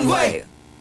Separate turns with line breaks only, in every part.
way.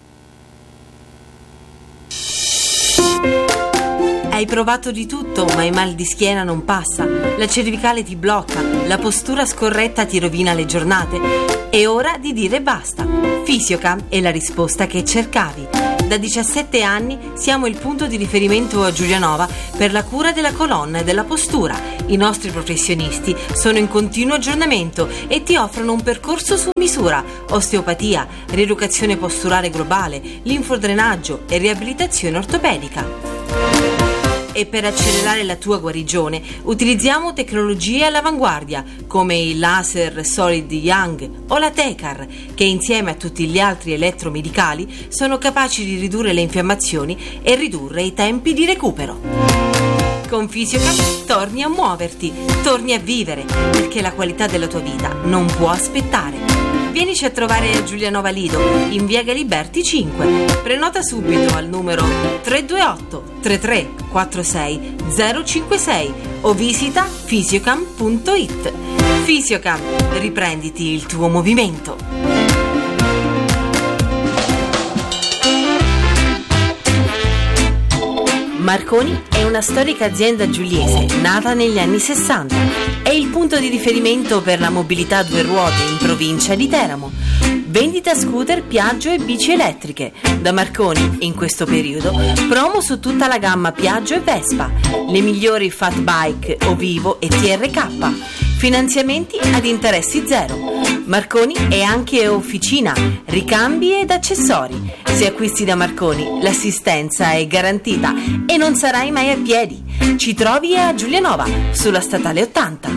Hai provato di tutto, ma il mal di schiena non passa, la cervicale ti blocca, la postura scorretta ti rovina le giornate. È ora di dire basta. Fisiocam è la risposta che cercavi. Da 17 anni siamo il punto di riferimento a Giulianova per la cura della colonna e della postura. I nostri professionisti sono in continuo aggiornamento e ti offrono un percorso su misura: osteopatia, rieducazione posturale globale, linfodrenaggio e riabilitazione ortopedica. E per accelerare la tua guarigione utilizziamo tecnologie all'avanguardia come il laser Solid Young o la Tecar, che insieme a tutti gli altri elettromedicali sono capaci di ridurre le infiammazioni e ridurre i tempi di recupero. Con Fisiocam torni a muoverti, torni a vivere, perché la qualità della tua vita non può aspettare. Vienici a trovare a Giulianova Lido, in via Galiberti 5. Prenota subito al numero 328 33 46 056 o visita fisiocam.it. Fisiocam, riprenditi il tuo movimento. Marconi è una storica azienda giuliese nata negli anni 60. È il punto di riferimento per la mobilità a due ruote in provincia di Teramo. Vendita scooter, Piaggio e bici elettriche. Da Marconi, in questo periodo, promo su tutta la gamma Piaggio e Vespa, le migliori fat bike Ovivo e TRK. Finanziamenti ad interessi zero. Marconi è anche officina, ricambi ed accessori. Se acquisti da Marconi, l'assistenza è garantita e non sarai mai a piedi. Ci trovi a Giulianova, sulla statale 80.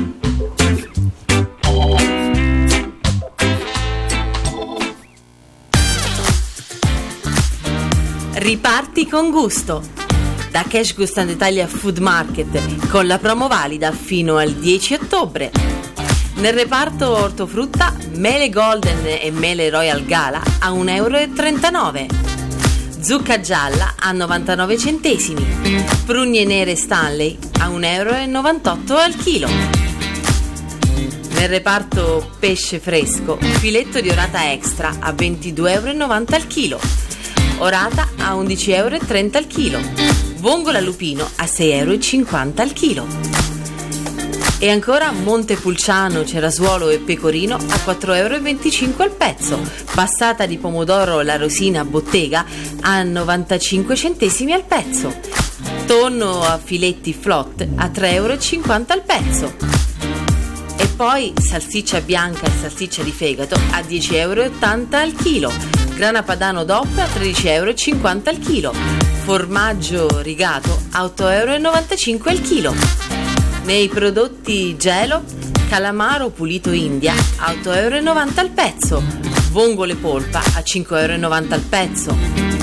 Riparti con gusto. Da Cash Gustando Italia Food Market, con la promo valida fino al 10 ottobre. Nel reparto ortofrutta, mele Golden e mele Royal Gala a 1,39 €. Zucca gialla a 99 centesimi. Prugne nere Stanley a 1,98 € al chilo. Nel reparto pesce fresco, filetto di orata extra a 22,90 € al chilo. Orata a 11,30 € al chilo. Vongola lupino a 6,50 € al chilo. E ancora Montepulciano, cerasuolo e pecorino a 4,25 € al pezzo. Passata di pomodoro La Rosina bottega a 95 centesimi al pezzo. Tonno a filetti flot a 3,50 € al pezzo. E poi salsiccia bianca e salsiccia di fegato a 10,80 € al chilo. Grana padano DOP a 13,50 € al chilo. Formaggio rigato a 8,95 € al chilo. Nei prodotti gelo, calamaro pulito India a 8,90 € al pezzo. Vongole polpa a 5,90 € al pezzo.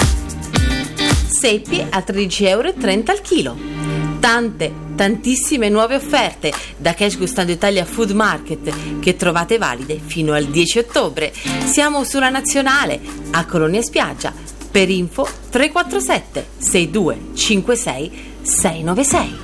Seppie a 13,30 € al chilo. Tantissime nuove offerte da Cash Gustando Italia Food Market che trovate valide fino al 10 ottobre. Siamo sulla Nazionale a Colonia Spiaggia. Per info 347 62 56 696.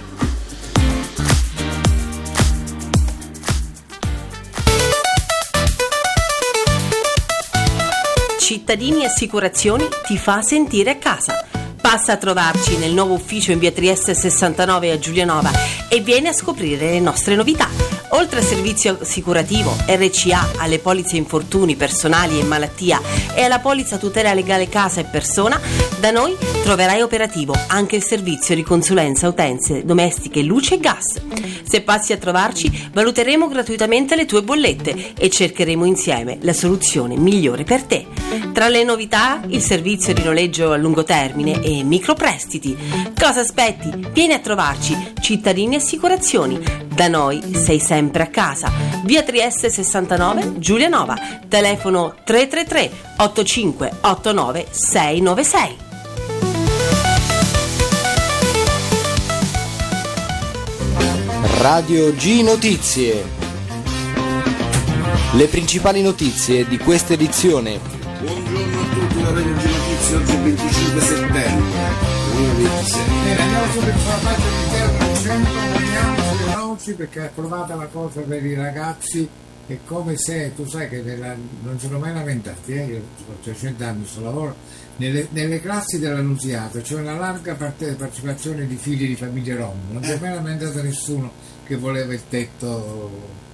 Cittadini Assicurazioni ti fa sentire a casa. Passa a trovarci nel nuovo ufficio in via Trieste 69 a Giulianova e vieni a scoprire le nostre novità. Oltre al servizio assicurativo, RCA, alle polizze infortuni personali e malattia e alla polizza tutela legale casa e persona, da noi troverai operativo anche il servizio di consulenza utenze domestiche, luce e gas. Se passi a trovarci, valuteremo gratuitamente le tue bollette e cercheremo insieme la soluzione migliore per te. Tra le novità, il servizio di noleggio a lungo termine e microprestiti. Cosa aspetti? Vieni a trovarci, Cittadini Assicurazioni. Da noi sei sempre a casa. Via Trieste 69, Giulianova. Telefono 333 8589 696.
Radio G Notizie. Le principali notizie di questa edizione.
Buongiorno a tutti da Radio G Notizie, oggi è 25 settembre 2026.
Andiamo subito sulla pagina di Terra 100, vogliamo sulle noci perché è approvata la cosa per i ragazzi
è come se tu sai che non sono mai lamentati, io ho 300 anni sto lavoro, nelle classi dell'Annunziata c'è una larga partecipazione di figli di famiglie rom, non si è mai lamentato nessuno che voleva il tetto.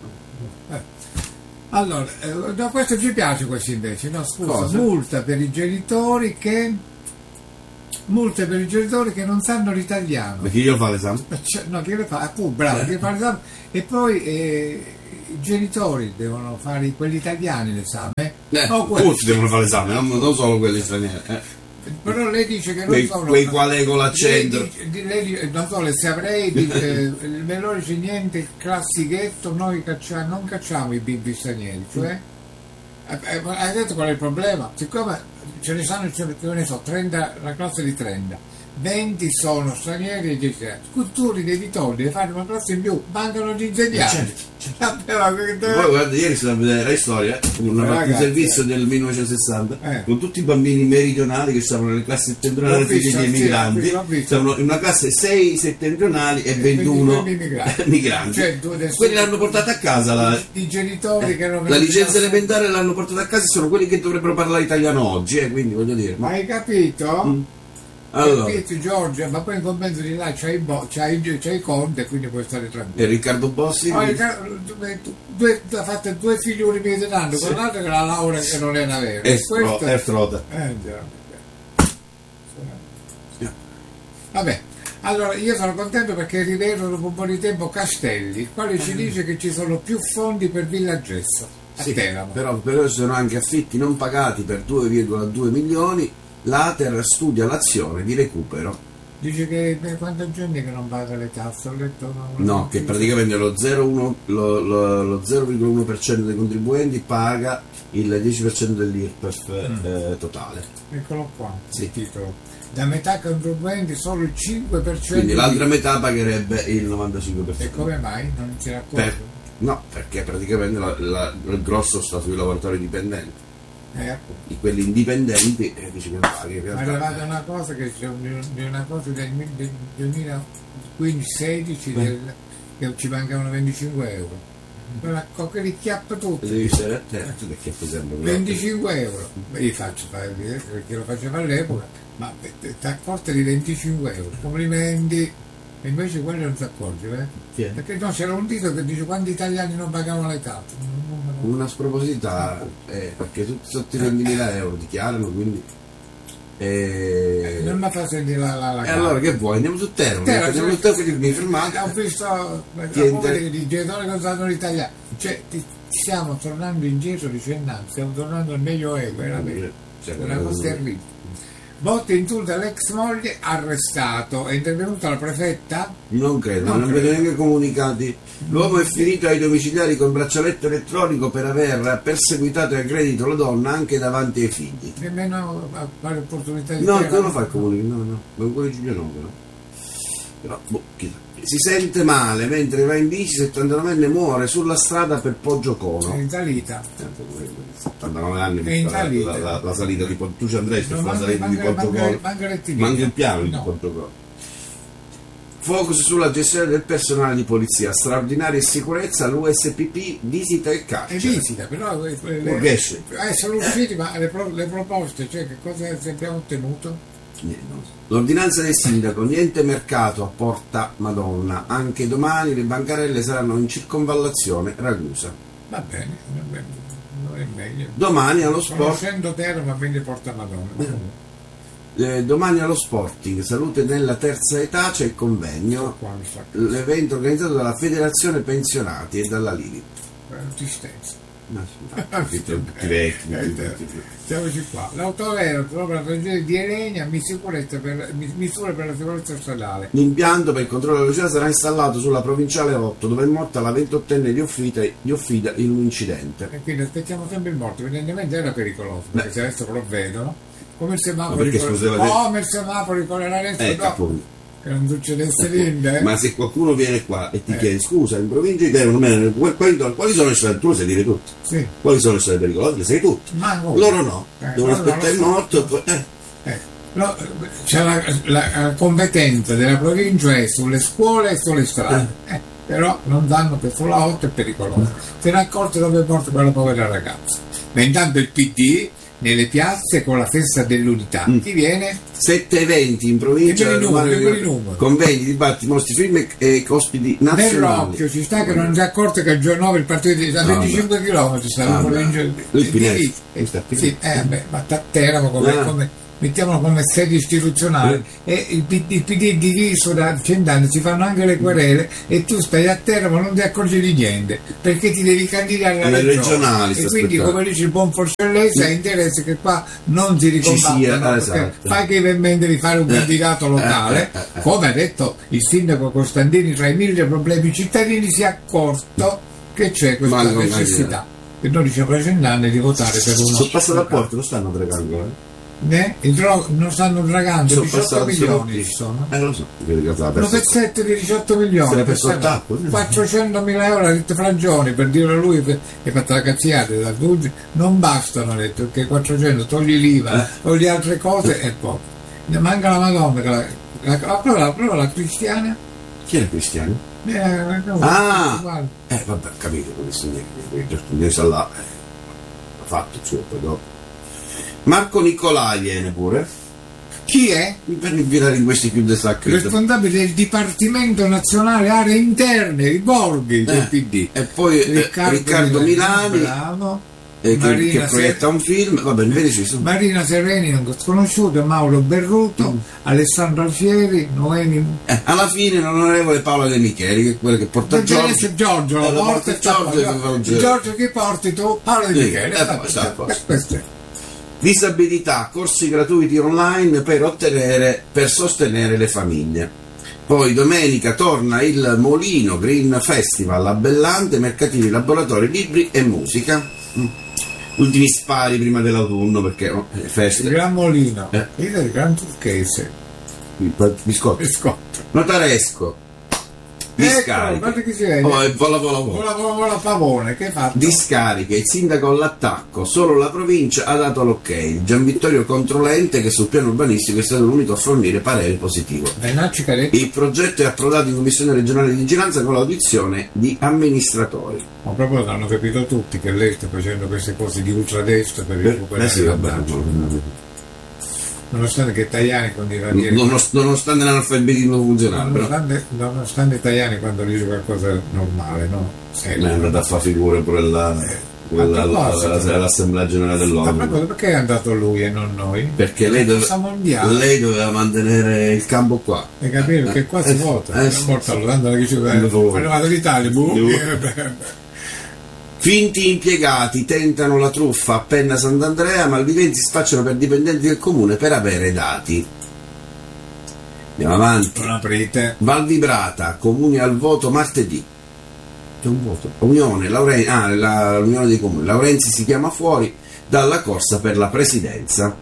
Allora, no, questo ci piace, questo invece, no, scusa,
Cosa?
multa per i genitori che non sanno l'italiano.
Perché io fa l'esame?
No, chi le fa? Appunto, bravo, chi fa l'esame. E poi i genitori devono fare quelli italiani l'esame.
Tutti devono fare l'esame, non solo quelli stranieri.
Però lei dice che non sono
quei quali con l'accento.
Lei non so, le saprei me lo dice niente, classichetto, noi non cacciamo i bimbi stranieri, cioè hai detto qual è il problema? Siccome ce ne sanno, che ne so, 30, la classe di 30, 20 sono stranieri e 10 tu li devi togliere, fare una classe in più, mancano gli insegnanti.
Poi guarda, ieri sono a vedere la storia, un servizio del 1960 con tutti i bambini meridionali che stavano nelle classi settentrionali figli di emigranti, stavano in una classe 6 settentrionali e 21 migranti. Cioè, quelli l'hanno portata a casa
i genitori che erano
la licenza elementare l'hanno portata a casa, sono quelli che dovrebbero parlare italiano oggi, quindi voglio dire.
Ma hai capito?
Allora.
Giorgia, ma poi in commento di là c'hai i Conte, quindi puoi stare tranquillo.
E Riccardo Bossi?
Ha fatto 2 figlioli mesi d'anno, con l'altro che la laurea che non era vera.
Erstrota.
Vabbè, allora io sono contento perché rivelo dopo un po' di tempo Castelli, il quale ci dice che ci sono più fondi per Villaggesso a Teramo.
Però ci sono anche affitti non pagati per 2,2 milioni. L'Ater studia l'azione di recupero.
Dice che per quanta gente che non paga le tasse, ho letto
no, che praticamente lo 0,1% dei contribuenti paga il 10% dell'IRPEF totale.
Eccolo qua,
sì.
Il titolo. Da metà contribuenti solo il 5%.
Quindi l'altra metà pagherebbe il 95%.
E come mai? Non si racconta?
No, perché praticamente il grosso sta sui lavoratori dipendenti. Quelli indipendenti dice che paghi.
Ma è arrivata una cosa che c'è una cosa del 2015-16 che ci mancavano 25 euro. Quella che li chiappa tutto.
Devi stare attento perché
25 euro. Io faccio fare perché lo facevo all'epoca, ma ti accorti di 25 euro. Complimenti. E invece quello non si accorge, perché no, c'era un titolo che dice quanti italiani non pagavano le tasse.
Una sproposità, perché tutti sotto i 20.000 euro dichiarano, quindi
non mi fa sentire la
e allora che vuoi? Andiamo su Teramo, quindi mi fermate.
Ho visto i genitori che usano l'italiano, cioè stiamo tornando indietro di 100 anni, stiamo tornando al Medioevo, veramente una cosa terribile. Botte insulta l'ex moglie, arrestato. È intervenuta la prefetta?
Non credo, non vedo neanche comunicati. L'uomo è finito ai domiciliari con braccialetto elettronico per aver perseguitato e aggredito la donna anche davanti ai figli.
Nemmeno a fare opportunità di
no, non lo fa il comunicato, no, ma quello di Giulio no, però chissà. Si sente male mentre va in bici, 79enne muore sulla strada per Poggiocono.
È in salita.
79 anni
è in salita.
La salita di tu ci andresti sulla salita di Poggiocono. Manca il piano di Poggiocono. Focus sulla gestione del personale di polizia, straordinaria sicurezza, l'USPP visita il carcere.
E visita, però sono usciti, ma le proposte, cioè che cosa abbiamo ottenuto?
L'ordinanza del sindaco, niente mercato a Porta Madonna, anche domani le bancarelle saranno in circonvallazione Ragusa.
Va bene, non è meglio.
Domani allo sport.
Conoscendo Teramo va bene Porta Madonna.
Domani allo Sporting, salute nella terza età, c'è il convegno, l'evento organizzato dalla Federazione Pensionati e dalla Lili.
Tristezza.
Siamoci
qua. L'autovero trova la tragedia di Elenia, misure per la sicurezza stradale.
L'impianto per il controllo della velocità sarà installato sulla provinciale 8, dove è morta la 28enne di Offida in un incidente.
E quindi aspettiamo sempre il morto, evidentemente era pericoloso, perché se adesso lo vedono, come il semaforo con la destra, che non succedesse niente.
Ma se qualcuno viene qua e ti chiede scusa, in provincia di Teramo quali sono le strade? Tu le sai dire tutte.
Sì.
Quali sono le strade pericolose? Le sai tutte. Loro no, devono aspettare il morto.
No, c'è la competenza della provincia è sulle scuole e sulle strade. però non danno che sulla 8 è pericoloso. Se ne accorge dove porta quella povera ragazza. Ma intanto il PD nelle piazze con la festa dell'unità ti viene
7 eventi in provincia, convegni, dibattiti, mostri, film e ospiti nazionali.
Nel Rocchio ci sta che non si è accorto che il giorno 9 il partito a 25 km stava ma Teramo come mettiamolo come sede istituzionale e il PD è diviso da 100 anni, si fanno anche le querele e tu stai a terra ma non ti accorgi di niente perché ti devi candidare alle regionali e quindi come dice il buon Forcellese ha interesse che qua non si ricombattano esatto. Fai che in mente di fare un candidato locale come ha detto il sindaco Costantini, tra i 1000 problemi cittadini si è accorto che c'è questa necessità e noi diciamo per 100 anni di votare per uno
sul passo da porto lo stanno pregando
non stanno dragando 18 milioni ci sono
lo so
un pezzetto di 18 milioni per 400.000 euro a Ritte Fragioni per dire a lui che hai fatto la cazziata da tutti non bastano, ha detto che 400 togli l'IVA togli altre cose e poi manca la Madonna la cristiana.
Chi è la cristiana? Vabbè capito questo là ha fatto il suo poi dopo. Marco Nicolai viene pure.
Chi è?
Per inviare in questi più destacchi.
Responsabile del Dipartimento Nazionale Aree Interne, i borghi del PD.
E poi Riccardo Milani.
Bravo.
Che proietta un film. Vabbè, invece ci sono.
Marina Sereni, non sconosciuto, Mauro Berruto, Alessandro Alfieri, Noemi.
Alla fine l'onorevole Paola De Micheli, che è quella che porta Giorgio.
Giorgio che porti tu? Paola De Micheli.
Disabilità, corsi gratuiti online per sostenere le famiglie. Poi domenica torna il Molino Green Festival a Bellante, mercatini, laboratori, libri e musica. Ultimi spari prima dell'autunno perché feste.
Il Gran Molino, il Gran Turchese,
biscotto. Notaresco. Discariche.
Vola pavone, che hai fatto?
Discariche, il sindaco all'attacco, solo la provincia ha dato l'ok. Gian Vittorio Controlente, che sul piano urbanistico è stato l'unico a fornire parere positivo. Il progetto è approdato in commissione regionale di vigilanza con l'audizione di amministratori.
Ma proprio hanno capito tutti che lei sta facendo queste cose di ultradestra per recuperare la vantaggio. Nonostante che Tajani continua a dire
nonostante l'analfabetismo funzionale
nonostante Tajani quando dice qualcosa normale
è andato a fare figure pure l'Assemblea Generale dell'ONU.
Perché è andato lui e non noi?
Perché lei doveva mantenere il campo qua,
hai capito? Perché qua si vota
Finti impiegati tentano la truffa a Penna Sant'Andrea, malviventi spacciano per dipendenti del comune per avere dati. Andiamo avanti.
Non aprite.
Val Vibrata, comuni al voto martedì. C'è un voto. L'unione dei comuni. Laurenzi si chiama fuori dalla corsa per la presidenza.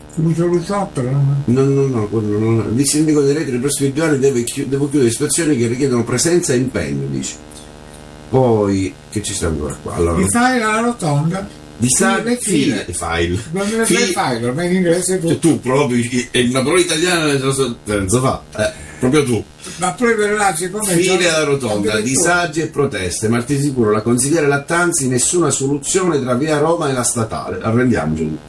No. Il sindaco dei reti nei prossimi 2 anni devo chiudere situazioni che richiedono presenza e impegno, dice. Poi che ci sta ancora qua? Allora,
mi fai la rotonda
file
ormai in inglese
tu proprio è una parola italiana non so fa proprio tu,
ma poi
file alla rotonda, disagi e proteste. Martì Sicuro, la consigliere Lattanzi, nessuna soluzione tra via Roma e la statale. Arrendiamoci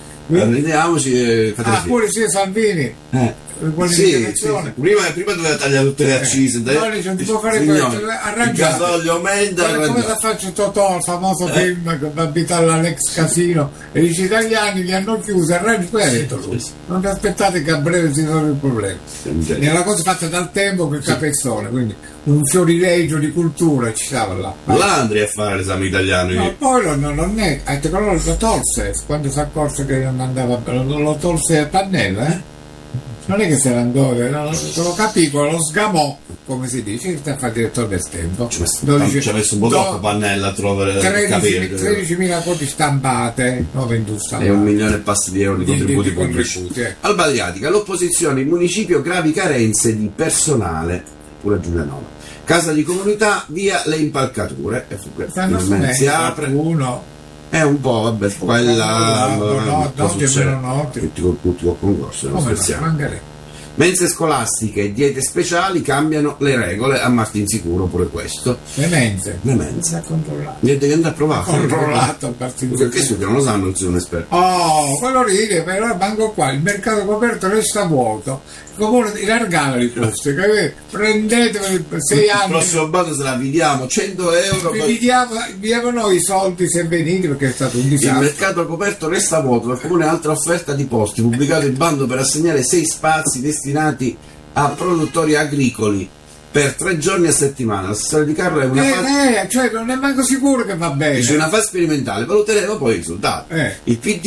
pure sia Salvini
sì. Prima doveva tagliare tutte le accise
non ti può fare questo,
il gasolio aumenta
come la faccio Totò, il famoso film che va a abitare all'ex casino e gli italiani li hanno chiusi, poi ha detto lui non vi aspettate che a breve si risolve il problema, è una cosa fatta dal tempo che capezzone, quindi un fiorilegio di cultura ci stava là
andrei a fare l'esame italiano
poi non è lo tolse quando si accorse che non andava, lo tolse a pannella non è che se ne andò, lo capivo, lo sgamò, come si dice, sta a fare direttore del tempo.
Ci ha messo un po' troppo pannella a trovare
13.000 copie stampate,
e 1 milione e passa di euro di contributi pubblici. Alba Adriatica, l'opposizione, il municipio, gravi carenze di personale, pure Giulianova. Casa di comunità, via le impalcature. Si apre
uno.
È un po', vabbè, quella
tutti col concorso,
non scherziamo. Mense scolastiche e diete speciali cambiano le regole, a Martinsicuro pure questo.
Le mense.
Ha
controllato.
Niente che andare a provare.
Controllato a Martinsicuro.
Perché su che non lo sanno, non sono un esperto.
Oh, quello ride, però manco qua, il mercato coperto resta vuoto. Il comune di Largana li posti, capite? Prendeteveli per 6 anni.
Il prossimo bando se la pidiamo 100 euro.
Vi diamo noi i soldi se venite, perché è stato un
Il
disastro.
mercato coperto resta vuoto, il comune ha altra offerta di posti, pubblicato il bando per assegnare 6 spazi destinati a produttori agricoli per 3 giorni a settimana. L'assessore Di Carlo è una fase,
Cioè non è manco sicuro che va bene.
dice, una fase sperimentale, valuteremo poi i risultati. Il PD